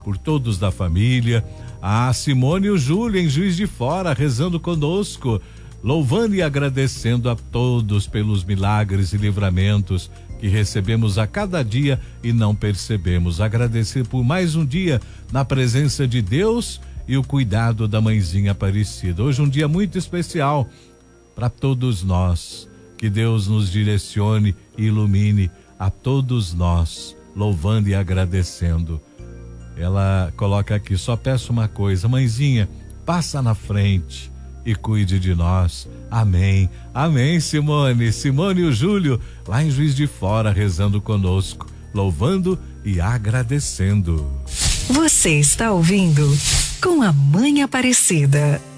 por todos da família. A Simone e o Júlio em Juiz de Fora rezando conosco, louvando e agradecendo a todos pelos milagres e livramentos que recebemos a cada dia e não percebemos. Agradecer por mais um dia na presença de Deus e o cuidado da mãezinha Aparecida. Hoje um dia muito especial para todos nós. Que Deus nos direcione e ilumine a todos nós, louvando e agradecendo. Ela coloca aqui: só peço uma coisa, mãezinha, passa na frente e cuide de nós. Amém. Amém, Simone. Simone e o Júlio lá em Juiz de Fora rezando conosco, louvando e agradecendo. Você está ouvindo Com a Mãe Aparecida.